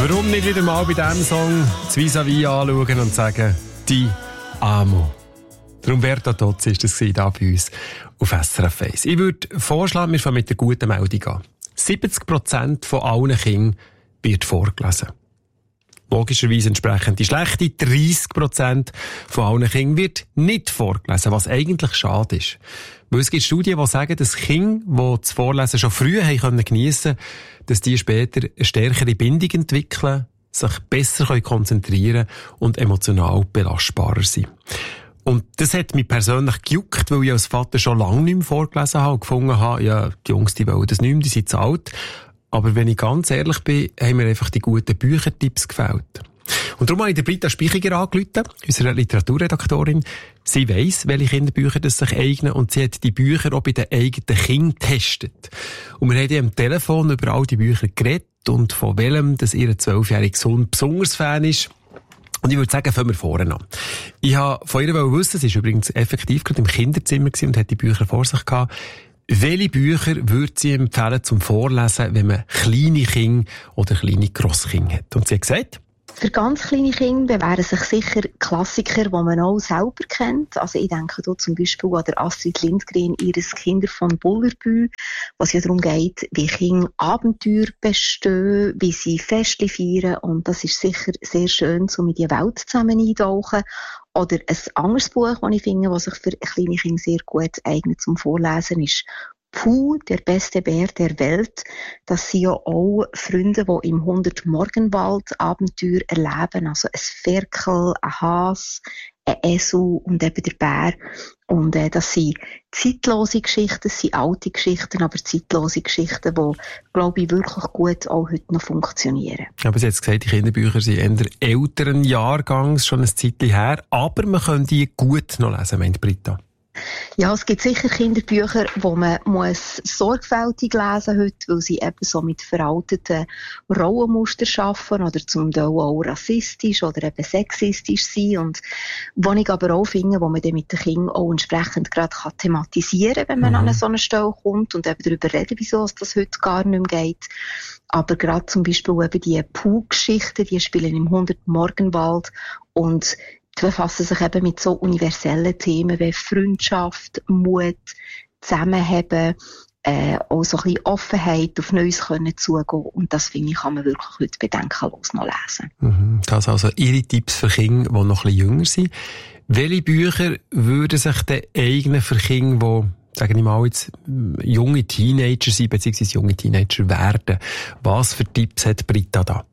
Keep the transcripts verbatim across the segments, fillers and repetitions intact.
Warum nicht wieder mal bei diesem Song das Vis-à-vis anschauen und sagen, «Ti amo». Der Umberto Tozzi war das hier bei uns auf S R F eins. Ich würde vorschlagen, wir fangen mit der guten Meldung an. siebzig Prozent von allen Kindern wird vorgelesen. Logischerweise entsprechend die schlechte. dreissig Prozent von allen Kindern wird nicht vorgelesen, was eigentlich schade ist. Weil es gibt Studien, die sagen, dass Kinder, die das Vorlesen schon früh haben geniessen können, dass die später eine stärkere Bindung entwickeln, sich besser konzentrieren und emotional belastbarer sind. Und das hat mich persönlich gejuckt, weil ich als Vater schon lange nicht mehr vorgelesen habe und gefunden habe, ja, die Jungs, die wollen das nicht mehr, die sind zu alt. Aber wenn ich ganz ehrlich bin, haben mir einfach die guten Büchertipps gefällt. Und darum habe ich der Britta Speichiger angerufen, unsere Literaturredaktorin. Sie weiss, welche Kinderbücher das sich eignen, und sie hat die Bücher auch bei den eigenen Kindern getestet. Und wir haben ihr am Telefon über all die Bücher geredet und von welchem, dass ihr zwölfjähriger Sohn besonders Fan ist. Und ich würde sagen, fangen wir vorne an. Ich habe von ihr wissen, sie war übrigens effektiv gerade im Kinderzimmer und hat die Bücher vor sich gehabt. Welche Bücher würde sie empfehlen zum Vorlesen, wenn man kleine Kinder oder kleine Grosskinder hat? Und sie hat gesagt, für ganz kleine Kinder bewähren sich sicher Klassiker, die man auch selber kennt. Also ich denke hier zum Beispiel an der Astrid Lindgren, ihres Kinder von Bullerbü, was ja darum geht, wie Kinder Abenteuer bestehen, wie sie Feste feiern, und das ist sicher sehr schön, so mit die Welt zusammen eintauchen. Oder ein anderes Buch, das ich finde, das sich für kleine Kinder sehr gut eignet zum Vorlesen, ist Puh, der beste Bär der Welt. Das sind ja auch Freunde, die im hundert-Morgenwald Abenteuer erleben. Also ein Ferkel, ein Hase, ein Esel und eben der Bär. Und äh, das sind zeitlose Geschichten, das sind alte Geschichten, aber zeitlose Geschichten, die, glaube ich, wirklich gut auch heute noch funktionieren. Aber Sie hat gesagt, die Kinderbücher sind eher älteren Jahrgangs, schon ein Zeitchen her, aber man kann die gut noch lesen, meint Britta. Ja, es gibt sicher Kinderbücher, die man muss sorgfältig lesen heute, weil sie eben so mit veralteten Rollenmustern arbeiten oder zum Teil auch rassistisch oder eben sexistisch sind. Und wo ich aber auch finde, wo man dann mit den Kindern auch entsprechend gerade kann thematisieren kann, wenn man mhm. an so eine Stelle kommt und eben darüber reden, wieso es das heute gar nicht mehr geht. Aber gerade zum Beispiel eben die Puh-Geschichten, die spielen im hundert-Morgenwald und die befassen sich eben mit so universellen Themen wie Freundschaft, Mut, Zusammenheben, äh, auch so ein bisschen Offenheit, auf Neues können zugehen. Und das, finde ich, kann man wirklich heute bedenkenlos noch lesen. Mhm. Das sind also Ihre Tipps für Kinder, die noch ein bisschen jünger sind. Welche Bücher würden sich denn eignen für Kinder, die, sagen wir mal, jetzt junge Teenager sind, beziehungsweise junge Teenager werden? Was für Tipps hat Britta da?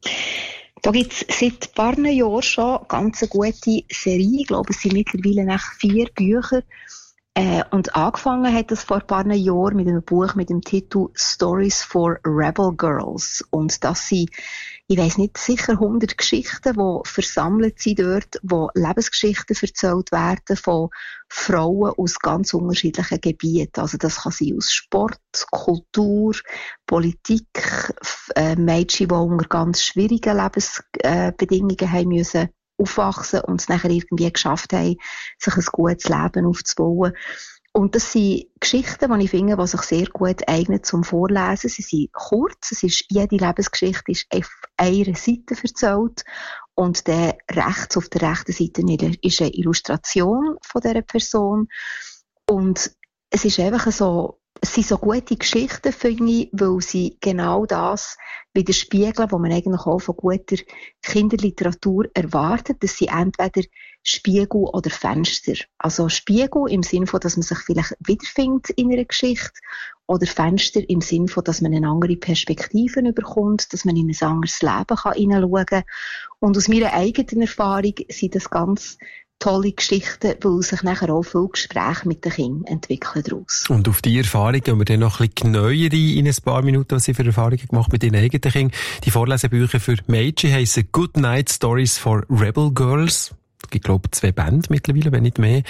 Da gibt's seit ein paar Jahren schon ganz eine gute Serie. Ich glaube, es sind mittlerweile nach vier Bücher. Äh, und angefangen hat das vor ein paar Jahren mit einem Buch mit dem Titel Stories for Rebel Girls. Und das sind, ich weiss nicht, sicher hundert Geschichten, die versammelt sind dort, wo Lebensgeschichten erzählt werden von Frauen aus ganz unterschiedlichen Gebieten. Also das kann sein aus Sport, Kultur, Politik, äh, Mädchen, die unter ganz schwierigen Lebensbedingungen haben müssen aufwachsen und es nachher irgendwie geschafft haben, sich ein gutes Leben aufzubauen. Und das sind Geschichten, die ich finde, die sich sehr gut eignen zum Vorlesen. Sie sind kurz, es ist, jede Lebensgeschichte ist auf einer Seite erzählt. Und der rechts, auf der rechten Seite ist eine Illustration von dieser Person. Und es ist einfach so, es sind so gute Geschichten, finde ich, weil sie genau das widerspiegeln, was man eigentlich auch von guter Kinderliteratur erwartet. Das sind entweder Spiegel oder Fenster. Also Spiegel im Sinne von, dass man sich vielleicht wiederfindet in einer Geschichte, oder Fenster im Sinne von, dass man eine andere Perspektive bekommt, dass man in ein anderes Leben hineinschauen kann. Und aus meiner eigenen Erfahrung sind das ganz tolle Geschichten, weil sich nachher auch viele Gespräche mit den Kindern entwickeln daraus. Und auf die Erfahrung gehen wir dann noch ein bisschen genauer rein in ein paar Minuten, was Sie für Erfahrungen gemacht mit Ihren eigenen Kindern. Die Vorlesebücher für Mädchen heissen Good Night Stories for Rebel Girls. Ich glaube, zwei Bände mittlerweile, wenn nicht mehr.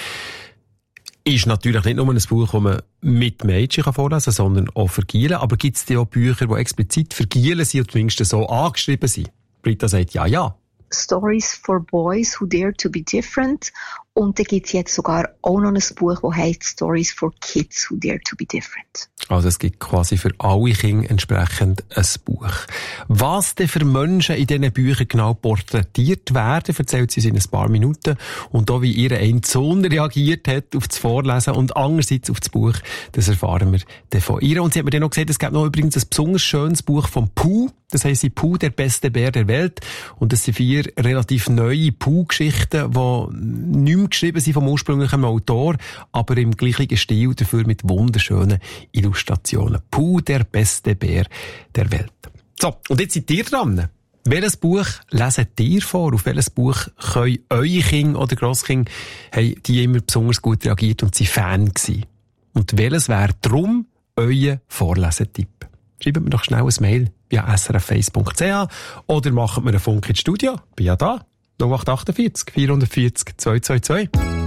Ist natürlich nicht nur ein Buch, das man mit Mädchen vorlesen kann, sondern auch für Gielen. Aber gibt es auch Bücher, die explizit für Gielen sind und zumindest so angeschrieben sind? Britta sagt ja, ja. Stories for Boys Who Dare to be Different Und da gibt es jetzt sogar auch noch ein Buch, das heisst Stories for Kids Who Dare to be Different. Also es gibt quasi für alle Kinder entsprechend ein Buch. Was denn für Menschen in diesen Büchern genau porträtiert werden, erzählt sie in ein paar Minuten. Und auch wie ihr ein Sohn reagiert hat auf das Vorlesen und andererseits auf das Buch, das erfahren wir dann von ihr. Und sie hat mir dann noch gesagt, es gibt noch übrigens ein besonders schönes Buch von Pooh. Das heisst Pooh, der beste Bär der Welt. Und das sind vier relativ neue Pooh-Geschichten, die nicht mehr geschrieben sind vom ursprünglichen Autor, aber im gleichen Stil, dafür mit wunderschönen Illustrationen. Pooh, der beste Bär der Welt. So, und jetzt seid ihr dran. Welches Buch lesen ihr vor? Auf welches Buch können eure Kinder oder Grosskinder, haben die immer besonders gut reagiert und sind Fan gewesen? Und welches wäre drum euer Vorlesetipp? Schreibt mir doch schnell ein Mail via s r f eins punkt c h oder macht mir einen Funk ins Studio. Bin ja da. null acht acht vier, vier vier null, zwei zwei zwei.